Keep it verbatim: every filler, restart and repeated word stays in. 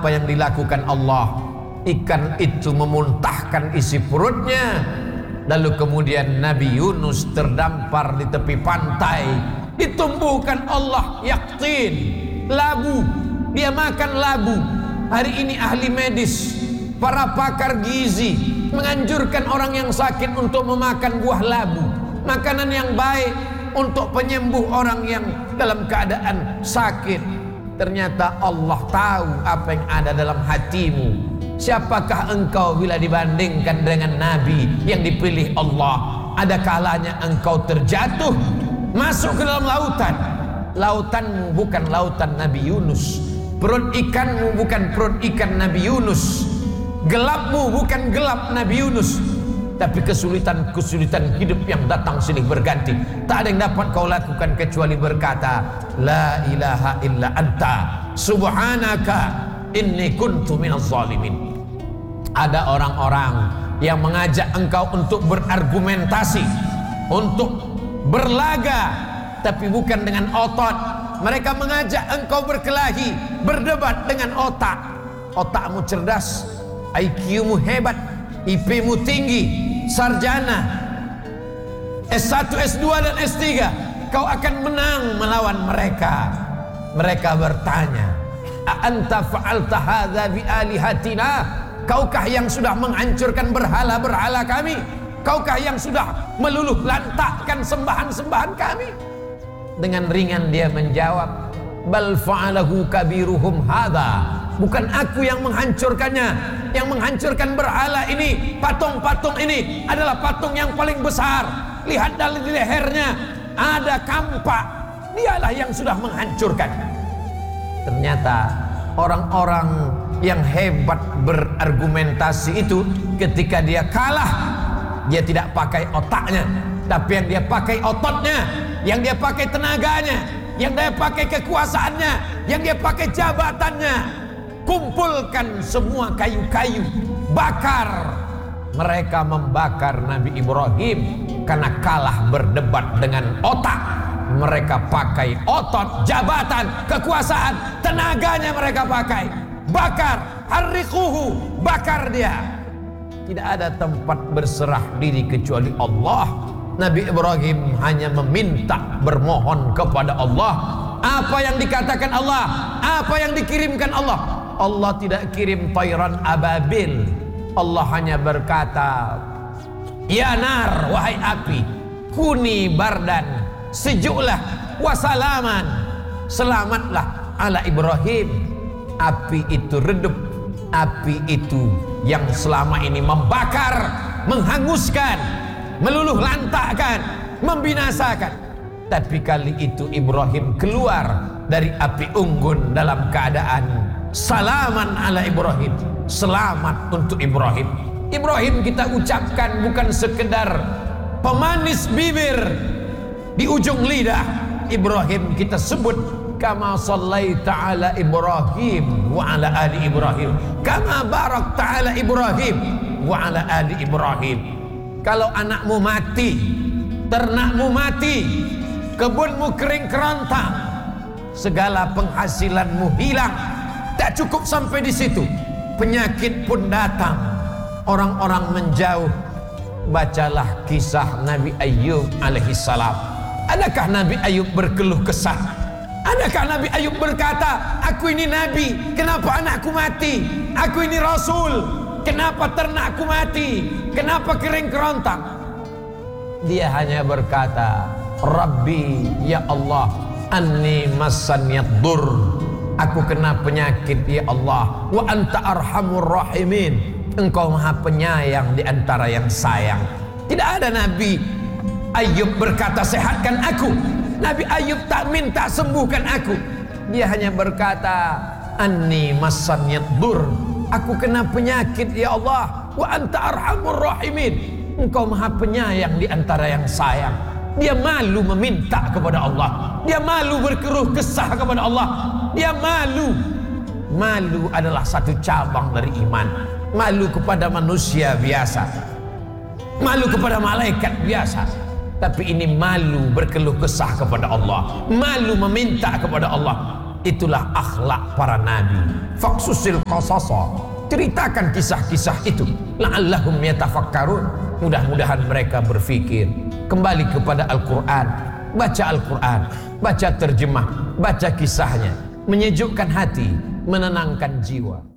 apa yang dilakukan Allah? Ikan itu memuntahkan isi perutnya. Lalu kemudian Nabi Yunus terdampar di tepi pantai, ditumbuhkan Allah yaktin, labu. Dia makan labu. Hari ini ahli medis, para pakar gizi menganjurkan orang yang sakit untuk memakan buah labu, makanan yang baik untuk penyembuh orang yang dalam keadaan sakit. Ternyata Allah tahu apa yang ada dalam hatimu. Siapakah engkau bila dibandingkan dengan Nabi yang dipilih Allah? Ada kalanya engkau terjatuh, masuk ke dalam lautan. Lautanmu bukan lautan Nabi Yunus, perut ikanmu bukan perut ikan Nabi Yunus, gelapmu bukan gelap Nabi Yunus. Tapi kesulitan-kesulitan hidup yang datang silih berganti, tak ada yang dapat kau lakukan kecuali berkata, La ilaha illa anta subhanaka inni kuntu minaz zalimin. Ada orang-orang yang mengajak engkau untuk berargumentasi, untuk berlaga, tapi bukan dengan otot. Mereka mengajak engkau berkelahi, berdebat dengan otak. Otakmu cerdas, I Q-mu hebat, I P-mu tinggi, sarjana S satu, S dua dan S tiga. Kau akan menang melawan mereka. Mereka bertanya, A anta fa'alta hadza bi alihatina? Kaukah yang sudah menghancurkan berhala-berhala kami? Kaukah yang sudah meluluh lantakkan sembahan-sembahan kami? Dengan ringan dia menjawab, Bal fa'alahu kabiruhum hadza. Bukan aku yang menghancurkannya. Yang menghancurkan berhala ini, patung-patung ini adalah patung yang paling besar. Lihat dari lehernya ada kampak. Dialah yang sudah menghancurkan. Ternyata orang-orang yang hebat berargumentasi itu, ketika dia kalah, dia tidak pakai otaknya, tapi yang dia pakai ototnya, yang dia pakai tenaganya, yang dia pakai kekuasaannya, yang dia pakai jabatannya. Kumpulkan semua kayu-kayu, bakar. Mereka membakar Nabi Ibrahim karena kalah berdebat dengan otak. Mereka pakai otot, jabatan, kekuasaan, tenaganya mereka pakai. Bakar, harriquhu, bakar dia. Tidak ada tempat berserah diri kecuali Allah. Nabi Ibrahim hanya meminta, bermohon kepada Allah. Apa yang dikatakan Allah, apa yang dikirimkan Allah. Allah tidak kirim tayran ababil. Allah hanya berkata, Ya nar, wahai api, kuni bardan, sejuklah, wasalaman, selamatlah ala Ibrahim. Api itu redup, api itu yang selama ini membakar, menghanguskan, meluluh lantakkan, membinasakan. Tapi kali itu Ibrahim keluar dari api unggun dalam keadaan salaman ala Ibrahim, selamat untuk Ibrahim. Ibrahim kita ucapkan bukan sekedar pemanis bibir di ujung lidah. Ibrahim kita sebut kama sallaita ala Ibrahim wa ala ali Ibrahim, kama barakta ala Ibrahim wa ala ali Ibrahim. Kalau anakmu mati, ternakmu mati, kebunmu kering kerontang, segala penghasilanmu hilang, tak cukup sampai di situ, penyakit pun datang, orang-orang menjauh. Bacalah kisah Nabi Ayub alaihissalam. Adakah Nabi Ayub berkeluh kesah? Adakah Nabi Ayub berkata, aku ini Nabi, kenapa anakku mati? Aku ini Rasul, kenapa ternakku mati? Kenapa kering kerontang? Dia hanya berkata, Rabbi, ya Allah, anni massanyad dur, aku kena penyakit ya Allah. Wa anta arhamur rahimin, engkau maha penyayang di antara yang sayang. Tidak ada Nabi Ayub berkata sehatkan aku. Nabi Ayub tak minta sembuhkan aku. Dia hanya berkata anni massanyad dur, aku kena penyakit ya Allah. Wa anta arhamur rahimin, engkau maha penyayang di antara yang sayang. Dia malu meminta kepada Allah. Dia malu berkeluh kesah kepada Allah. Dia malu. Malu adalah satu cabang dari iman. Malu kepada manusia biasa, malu kepada malaikat biasa. Tapi ini malu berkeluh kesah kepada Allah, malu meminta kepada Allah. itulah akhlak para nabi. Faqsusil qasasa, ceritakan kisah-kisah itu, la'allahum yatafakkarun, mudah-mudahan mereka berfikir. Kembali kepada Al-Quran, baca Al-Quran, baca terjemah, baca kisahnya, menyejukkan hati, menenangkan jiwa.